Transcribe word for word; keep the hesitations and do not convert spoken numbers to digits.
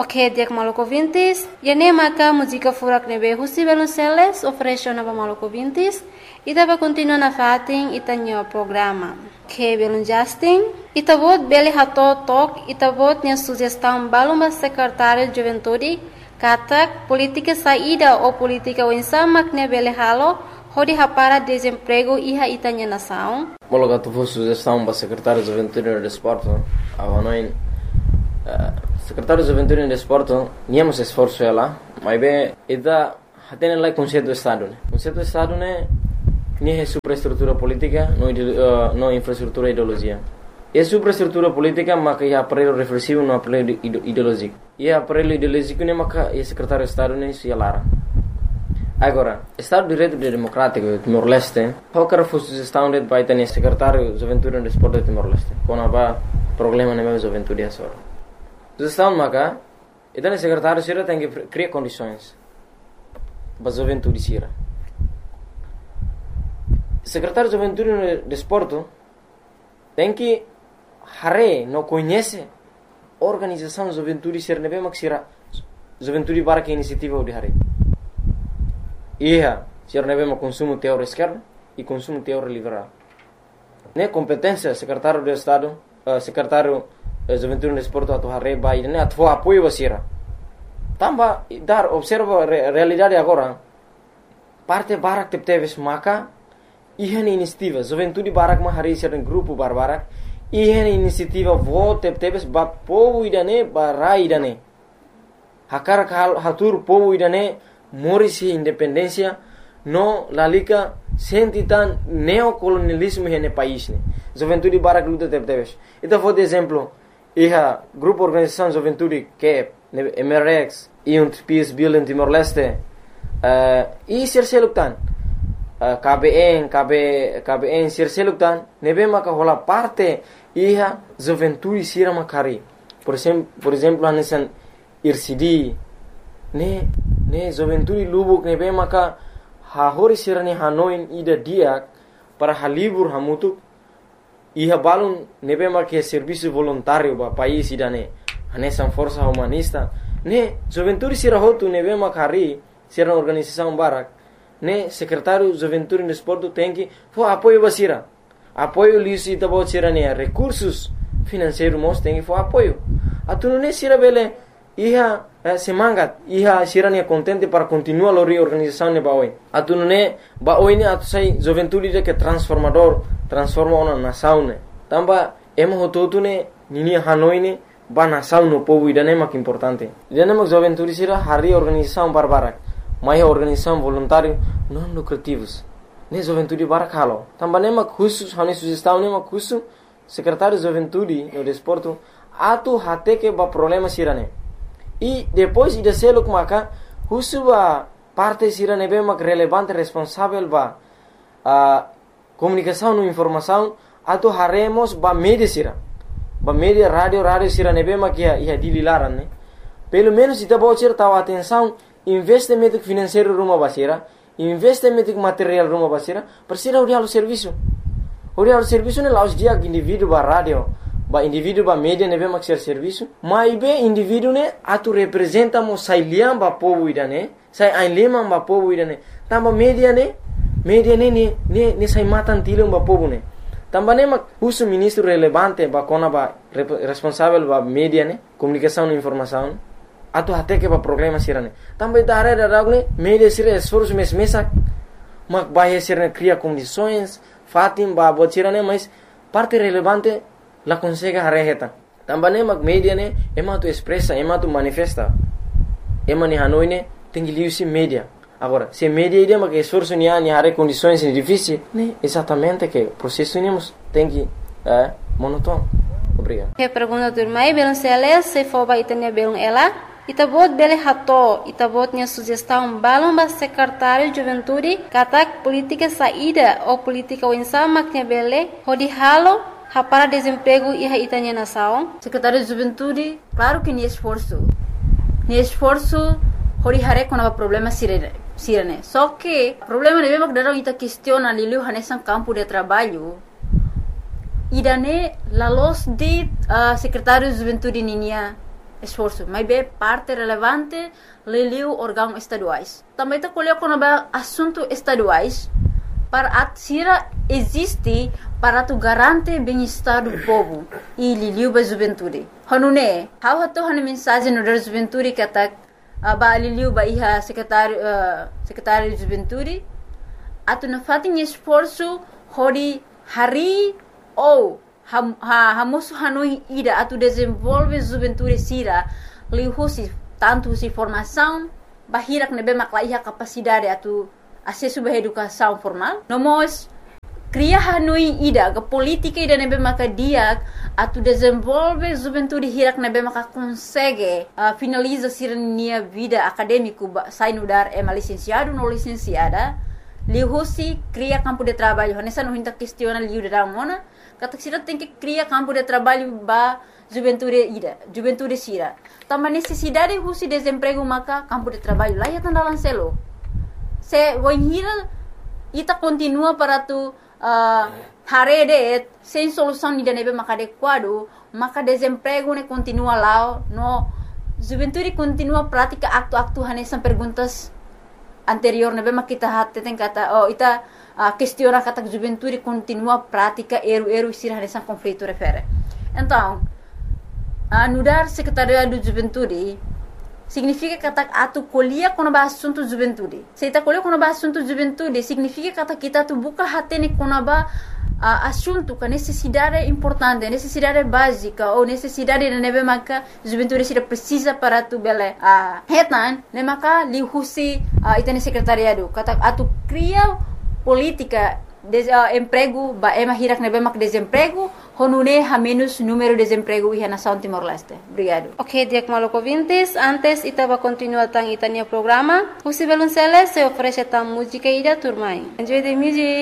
Ok, dia que maluco vintis, e nem maca música furak nebe husi Velonceles oferece nova maluco vintis, e tava continua na fatin e tanho programa. Que belum Justin, e tabot bele hato tok, e tabot nya sugestão baluma secretário de juventude, katak política saída ou política winsama que bele halo, hodi hapara desemprego iha itanya nação. Mologa tu for sugestão para secretário de juventude e desporto, avanoin secretário de juventude e desporto, niamos esforço ela, mas bem, ida hatene lá conceito do estado, né? Conceito do estado né, nem é superestrutura política, não uh, não infraestrutura ideologia. É superestrutura política, mas é aparelho reflexivo, não aparelho ideológico. E aparelho ideológico né, mas é secretário de estado né, se alara. Agora, Estado de Direito Democrático de Timor-Leste, qualquer sugestão de vai ter secretário de juventude e desporto de Timor-Leste, quando há problema na juventude é só. Sugestão maca, e dan secretário sira tem que criar condições para a juventude sira. Secretário de juventude e desporto tem que hare não conhece organização de juventude sira nebe mak sira juventude para que iniciativa de hare. Ia, sira nebe mak consumo teórico esquerdo e consumo teórico liberal. Ne competência secretário de Estado, uh, secretário juventude e desporto atau hare bai ne atvo apoio basira. Tamba dar observa re, realidade agora. Parte barak tep teves maka ihan inisiativa juventude barak ma hari sira grupo barbarak ihan inisiativa vo tep teves ba povo idane barai idane. Hakar hal hatur povo idane morisi independência no lalika sentitan neocolonialismo hene país ne. Juventude barak luta tep teves. Ita for de exemplo iha grupo organização juventude que M R X e um Peace Bill em Timor-Leste uh, e sirseluktan uh, K B N K B K B N sirseluktan nebe maka hola parte iha juventude sira makari por exemplo por exemplo anesan I R C D ne ne juventude lubuk nebe maka ha hori sirani hanoin ida diak para halibur hamutuk iha balun nebe maka serviço voluntário ba país idane anesan força humanista ne juventude sira hotu nebe makari sira organização barak ne secretário juventude e desporto tem que for apoio basira apoio lisi tabo sira ne recursos financeiros mos tem que for apoio atunu ne sira bele iha eh, semangat iha sira ne contente para continuar a reorganização ne baoi atunu ne baoi ne atu sai juventude de que transformador transforma uma nação ne tamba emo hototu ne nini hanoi ne ba nação no povo idane mak importante idane mak juventude sira hari organização barbarak mai organização voluntário não lucrativos ne juventude barak halo tamba ne mak khusus hani sugestão ne mak khusus secretário de juventude no desporto atu hate que ba problema sira ne e depois ida seluk maka khusus ba parte sira ne be mak relevante responsável ba a comunicação no informação atu haremos ba media sira ba media radio radio sira nebe makia ia dililaran ne pelo menos ita bocir tahu atenção investimento financeiro rumah basira investimento material rumah basira persira uri halu serviço uri halu serviço ne laus dia indivíduo ba radio ba indivíduo ba media nebe mak ser serviço mai be indivíduo ne atu representa mo sai liam ba povo idane sai ai limam ba povo idane tamba media ne media ne ne ne, ne sai matan tilum ba povo ne também mak uso ministro relevante ba kona ba responsável ba media ne comunicação e informação atu até que ba problema sirane também da área da ne media sira esforço mes mesak mak ba sira cria condições fatim ba botirane mas parte relevante la consegue hareheta também mak media ne ema tu expressa ema tu manifesta ema ni hanoi ne tengi liusi media. Agora, se media ideia que esforço ni ani hare condições difíceis, né? Exatamente que processo temos tem que é monótono. Obrigado. Que pergunta do irmão Velonceles se for ba itanya belum ela, itabot bele hato, itabot nya sugestão balum ba secretário de juventude, katak política saída ou política winsama que bele, hodi halo ha para desemprego e ha itanya nação. Secretário de juventude, claro que ni esforço. Ni esforço hori hare quando há problema sirene. Sirene. Só que o problema é que dalam ita questiona lilu hanesan campo de trabalho. Idane la los de uh, secretário de juventude ninia esforço, mas é parte relevante liliu órgãos estaduais. Também está colhendo com assuntos estaduais para a sira existe para tu garante bem-estar do povo e liliu ba juventude. Hanune, how hato han mensagem no da juventude que atak ba liliu ba iha secretário uh, secretário de juventude atu na fatin esforço hori hari ou ha ha hamosu hanui ida atu desenvolve juventude sira lihusi tanto si formação bahirak nebe makla iha capacidade atu acesso à educação formal. Nomos cria hanui ida ga política ida nebe maka dia atu desenvolve juventude hirak nebe maka consegue uh, finaliza sirnia vida acadêmico sai no dar é licenciado no licenciada lihusi cria campo de trabalho nessa não hinta questiona liu da mona kata sira tem que cria campo de trabalho ba juventude ida juventude sira tama necessidade husi desemprego maka campo de trabalho lá ya tandalan selo se voinhira ita continua para tu uh, harede sem solução ida nebe maka adequado maka desemprego ne continua lá no juventude continua prática acto-acto hanesan perguntas anterior nebe maka kita hatte tem kata oh ita uh, questiona kata juventude continua prática eru-eru sira hanesan conflito refere então uh, nudar secretariado do juventude significa kata atu colhia quando ba assunto juventude. Se ita colhia quando ba assunto juventude, significa kata kita tu buka hatene quando ba uh, assunto com necessidade importante, necessidade básica ou necessidade de nebe maka juventude sira precisa para tu bele. Ah, uh, hetan ne maka lihusi uh, itane secretariado. Kata atu cria política de uh, emprego ba ema hirak nebe mak desemprego honune ha menos número de desemprego e na São Timor-Leste. Obrigado. Ok, Diak Maloko ouvintes, antes itava continuar tang itania programa, o Sibelunceles se oferece tang música e da turma. Enjoy the music.